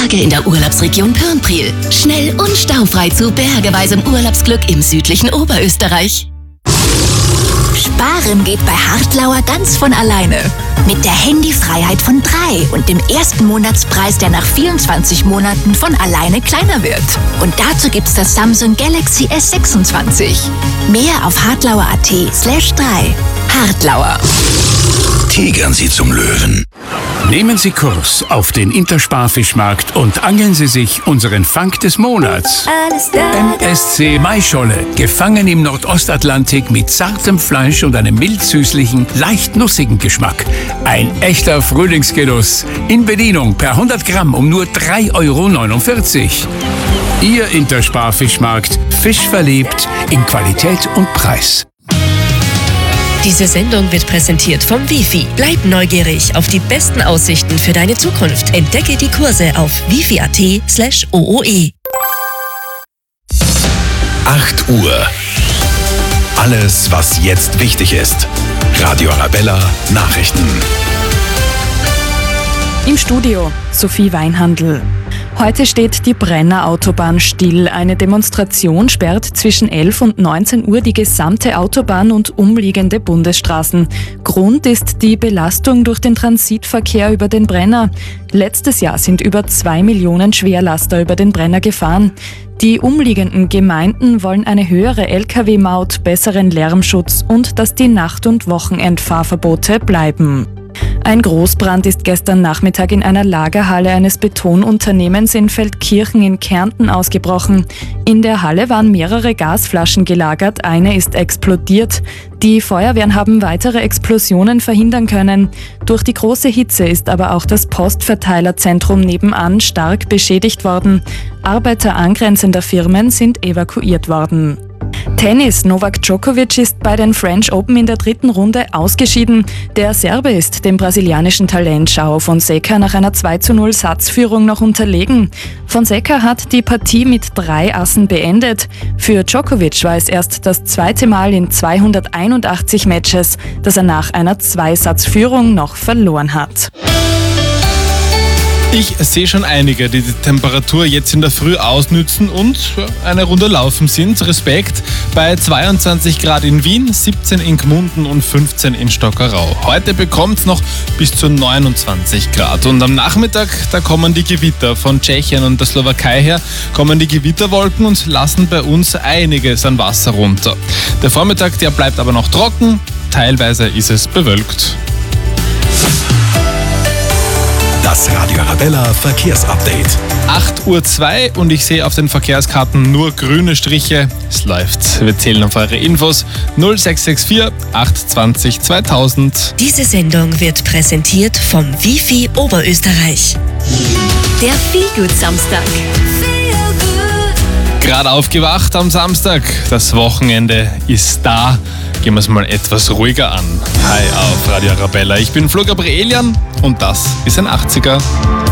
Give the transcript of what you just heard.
Tage in der Urlaubsregion Pirnpriel. Schnell und staufrei zu bergeweisem Urlaubsglück im südlichen Oberösterreich. Sparen geht bei Hartlauer ganz von alleine. Mit der Handyfreiheit von 3 und dem ersten Monatspreis, der nach 24 Monaten von alleine kleiner wird. Und dazu gibt's das Samsung Galaxy S26. Mehr auf hartlauer.at/3. Hartlauer. Tigern Sie zum Löwen. Nehmen Sie Kurs auf den Intersparfischmarkt und angeln Sie sich unseren Fang des Monats. MSC Maischolle, gefangen im Nordostatlantik mit zartem Fleisch und einem mild-süßlichen, leicht nussigen Geschmack. Ein echter Frühlingsgenuss. In Bedienung per 100 Gramm um nur 3,49 €. Ihr Intersparfischmarkt, fischverliebt in Qualität und Preis. Diese Sendung wird präsentiert vom Wifi. Bleib neugierig auf die besten Aussichten für deine Zukunft. Entdecke die Kurse auf wifi.at/ooe. 8 Uhr. Alles, was jetzt wichtig ist. Radio Arabella Nachrichten. Im Studio Sophie Weinhandl. Heute steht die Brenner Autobahn still. Eine Demonstration sperrt zwischen 11 und 19 Uhr die gesamte Autobahn und umliegende Bundesstraßen. Grund ist die Belastung durch den Transitverkehr über den Brenner. Letztes Jahr sind über 2 Millionen Schwerlaster über den Brenner gefahren. Die umliegenden Gemeinden wollen eine höhere Lkw-Maut, besseren Lärmschutz und dass die Nacht- und Wochenendfahrverbote bleiben. Ein Großbrand ist gestern Nachmittag in einer Lagerhalle eines Betonunternehmens in Feldkirchen in Kärnten ausgebrochen. In der Halle waren mehrere Gasflaschen gelagert, eine ist explodiert. Die Feuerwehren haben weitere Explosionen verhindern können. Durch die große Hitze ist aber auch das Postverteilerzentrum nebenan stark beschädigt worden. Arbeiter angrenzender Firmen sind evakuiert worden. Tennis. Novak Djokovic ist bei den French Open in der 3. Runde ausgeschieden. Der Serbe ist dem brasilianischen Talent João Fonseca nach einer 2:0 Satzführung noch unterlegen. Fonseca hat die Partie mit 3 Assen beendet. Für Djokovic war es erst das zweite Mal in 281 Matches, dass er nach einer 2-Satz-Führung noch verloren hat. Ich sehe schon einige, die die Temperatur jetzt in der Früh ausnützen und eine Runde laufen sind. Respekt bei 22 Grad in Wien, 17 in Gmunden und 15 in Stockerau. Heute bekommt es noch bis zu 29 Grad. Und am Nachmittag, da kommen die Gewitter. Von Tschechien und der Slowakei her kommen die Gewitterwolken und lassen bei uns einiges an Wasser runter. Der Vormittag, der bleibt aber noch trocken. Teilweise ist es bewölkt. Das Radio Arabella Verkehrsupdate. 8:02 Uhr und ich sehe auf den Verkehrskarten nur grüne Striche. Es läuft. Wir zählen auf eure Infos 0664 820 2000. Diese Sendung wird präsentiert vom Wifi Oberösterreich. Der Feelgood-Samstag. Gerade aufgewacht am Samstag. Das Wochenende ist da. Gehen wir es mal etwas ruhiger an. Hi auf Radio Arabella. Ich bin Flo Gabrielian und das ist ein 80er.